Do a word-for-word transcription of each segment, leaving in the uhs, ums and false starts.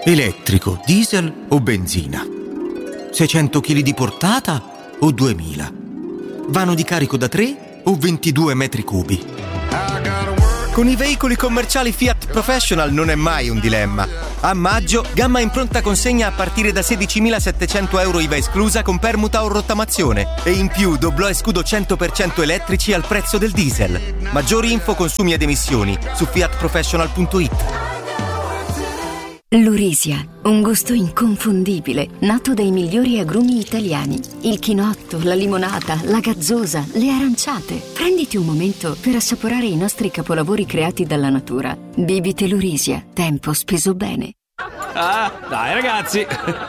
Elettrico, diesel o benzina? seicento chili di portata o duemila? Vano di carico da tre o ventidue metri cubi? Con i veicoli commerciali Fiat Professional non è mai un dilemma. A maggio, gamma in pronta consegna a partire da sedicimilasettecento euro I V A esclusa con permuta o rottamazione. E in più doblò e scudo cento per cento elettrici al prezzo del diesel. Maggiori info, consumi ed emissioni su fiat professional punto it. Lurisia, un gusto inconfondibile, nato dai migliori agrumi italiani. Il chinotto, la limonata, la gazzosa, le aranciate. Prenditi un momento per assaporare i nostri capolavori creati dalla natura. Bibite Lurisia, tempo speso bene. Ah, dai ragazzi!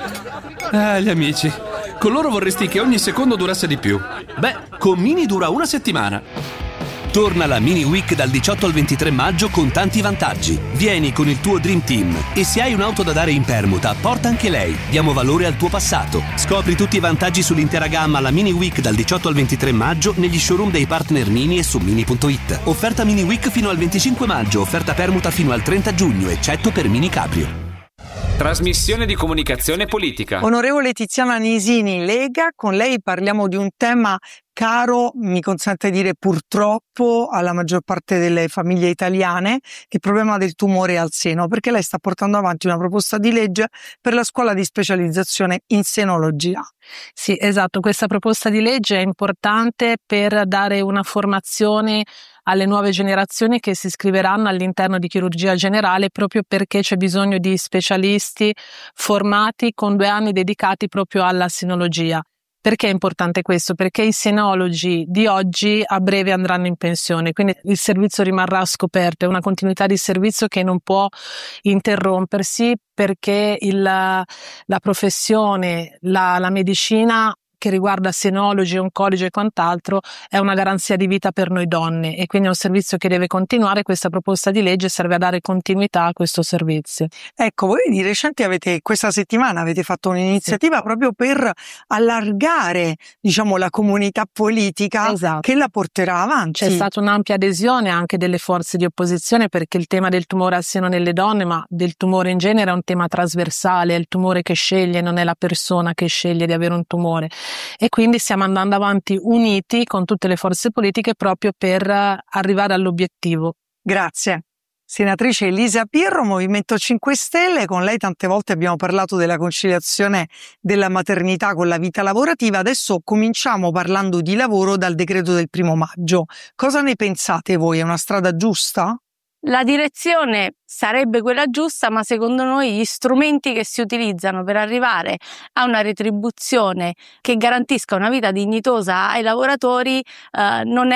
Ah, gli amici. Con loro vorresti che ogni secondo durasse di più. Beh, con Mini dura una settimana. Torna la Mini Week dal diciotto al ventitré maggio con tanti vantaggi. Vieni con il tuo Dream Team e se hai un'auto da dare in permuta, porta anche lei. Diamo valore al tuo passato. Scopri tutti i vantaggi sull'intera gamma alla Mini Week dal diciotto al ventitré maggio negli showroom dei partner Mini e su mini punto it. Offerta Mini Week fino al venticinque maggio, offerta permuta fino al trenta giugno, eccetto per Mini Cabrio. Trasmissione di comunicazione politica. Onorevole Tiziana Nisini, Lega, con lei parliamo di un tema caro, mi consente di dire purtroppo, alla maggior parte delle famiglie italiane, il problema del tumore al seno, perché lei sta portando avanti una proposta di legge per la scuola di specializzazione in senologia. Sì, esatto, questa proposta di legge è importante per dare una formazione alle nuove generazioni che si iscriveranno all'interno di chirurgia generale, proprio perché c'è bisogno di specialisti formati con due anni dedicati proprio alla senologia. Perché è importante questo? Perché i senologi di oggi a breve andranno in pensione, quindi il servizio rimarrà scoperto, è una continuità di servizio che non può interrompersi, perché il, la professione, la, la medicina che riguarda senologi, oncologi e quant'altro è una garanzia di vita per noi donne e quindi è un servizio che deve continuare. Questa proposta di legge serve a dare continuità a questo servizio. Ecco, voi di recente avete, questa settimana avete fatto un'iniziativa sì. proprio per allargare, diciamo, la comunità politica esatto. che la porterà avanti. C'è stata un'ampia adesione anche delle forze di opposizione, perché il tema del tumore al seno nelle donne, ma del tumore in genere, è un tema trasversale, è il tumore che sceglie, non è la persona che sceglie di avere un tumore. E quindi stiamo andando avanti uniti con tutte le forze politiche proprio per arrivare all'obiettivo. Grazie. Senatrice Elisa Pirro, Movimento cinque Stelle, con lei tante volte abbiamo parlato della conciliazione della maternità con la vita lavorativa, adesso cominciamo parlando di lavoro dal decreto del primo maggio. Cosa ne pensate voi? È una strada giusta? La direzione sarebbe quella giusta, ma secondo noi gli strumenti che si utilizzano per arrivare a una retribuzione che garantisca una vita dignitosa ai lavoratori eh, non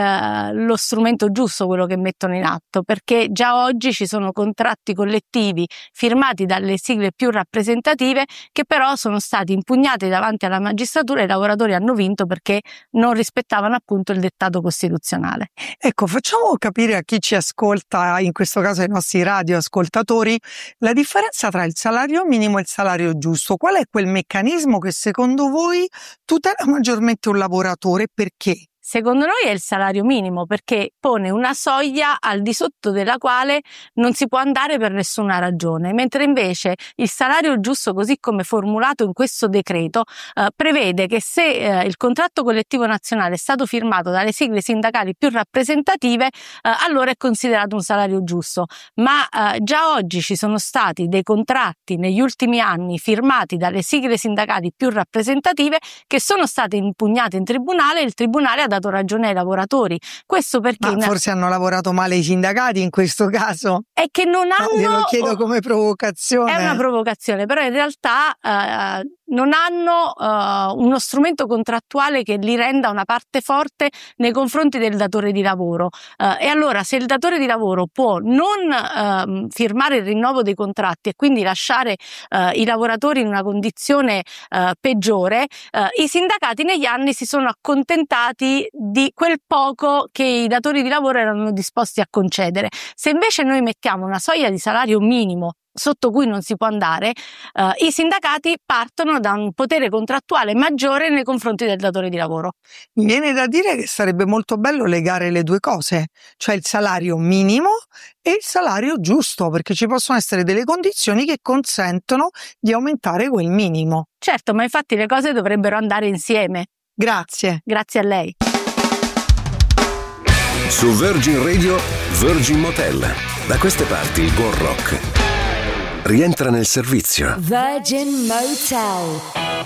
è eh, lo strumento giusto quello che mettono in atto, perché già oggi ci sono contratti collettivi firmati dalle sigle più rappresentative che però sono stati impugnati davanti alla magistratura e i lavoratori hanno vinto perché non rispettavano appunto il dettato costituzionale. Ecco, facciamo capire a chi ci ascolta, in questo caso ai nostri radioascoltatori, la differenza tra il salario minimo e il salario giusto. Qual è quel meccanismo che secondo voi tutela maggiormente un lavoratore? Perché? Secondo noi è il salario minimo, perché pone una soglia al di sotto della quale non si può andare per nessuna ragione, mentre invece il salario giusto, così come formulato in questo decreto, eh, prevede che se eh, il contratto collettivo nazionale è stato firmato dalle sigle sindacali più rappresentative, eh, allora è considerato un salario giusto. Ma eh, già oggi ci sono stati dei contratti negli ultimi anni firmati dalle sigle sindacali più rappresentative che sono state impugnate in tribunale e il tribunale ha dato ragione ai lavoratori. Questo perché Ma forse hanno lavorato male i sindacati in questo caso? È che non hanno... No, glielo chiedo come provocazione. È una provocazione, però in realtà eh, non hanno uh, uno strumento contrattuale che li renda una parte forte nei confronti del datore di lavoro. Uh, e allora se il datore di lavoro può non uh, firmare il rinnovo dei contratti e quindi lasciare uh, i lavoratori in una condizione uh, peggiore, uh, i sindacati negli anni si sono accontentati di quel poco che i datori di lavoro erano disposti a concedere. Se invece noi mettiamo una soglia di salario minimo sotto cui non si può andare, eh, i sindacati partono da un potere contrattuale maggiore nei confronti del datore di lavoro. Mi viene da dire che sarebbe molto bello legare le due cose, cioè il salario minimo e il salario giusto, perché ci possono essere delle condizioni che consentono di aumentare quel minimo. Certo, ma infatti le cose dovrebbero andare insieme. Grazie. Grazie a lei. Su Virgin Radio, Virgin Motel. Da queste parti il buon rock rientra nel servizio. Virgin Motel.